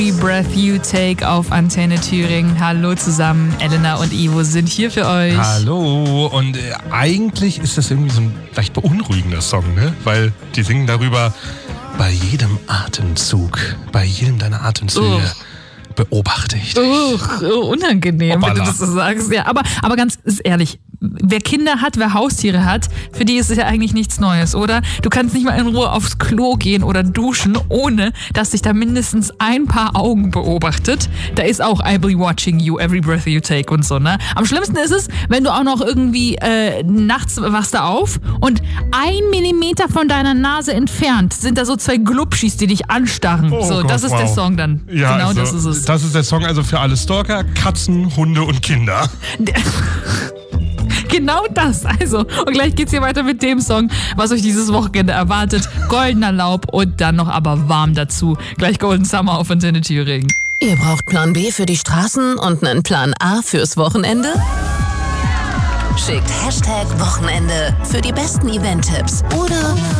Every Breath You Take auf Antenne Thüringen. Hallo zusammen, Elena und Ivo sind hier für euch. Hallo, und eigentlich ist das irgendwie so ein leicht beunruhigender Song, ne? Weil die singen darüber, bei jedem Atemzug, bei jedem deiner Atemzüge beobachte ich dich. Unangenehm, wenn du das so sagst. Ja, aber ganz ehrlich, wer Kinder hat, wer Haustiere hat, für die ist es ja eigentlich nichts Neues, oder? Du kannst nicht mal in Ruhe aufs Klo gehen oder duschen, ohne dass sich da mindestens ein paar Augen beobachtet. Da ist auch I be watching you, every breath you take und so, ne? Am schlimmsten ist es, wenn du auch noch irgendwie nachts wachst du auf und 1 Millimeter von deiner Nase entfernt sind da so 2 Glubschis, die dich anstarren. Oh so, Gott, das ist der Song dann. Ja, genau, also, das ist es. Das ist der Song also für alle Stalker, Katzen, Hunde und Kinder. Genau das. Also, und gleich geht's hier weiter mit dem Song, was euch dieses Wochenende erwartet. Goldener Laub und dann noch aber warm dazu. Gleich Golden Summer auf Antenne Thüringen. Ihr braucht Plan B für die Straßen und einen Plan A fürs Wochenende? Schickt #Wochenende für die besten Event-Tipps oder